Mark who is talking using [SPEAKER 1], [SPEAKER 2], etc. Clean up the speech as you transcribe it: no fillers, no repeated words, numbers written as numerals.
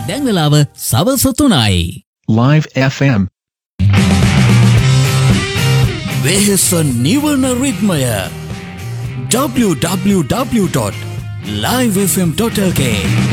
[SPEAKER 1] දැන් වෙලාව සවස 3යි.
[SPEAKER 2] Live FM.
[SPEAKER 1] වෙහෙස නිවන රිද්මය www.livefm.lk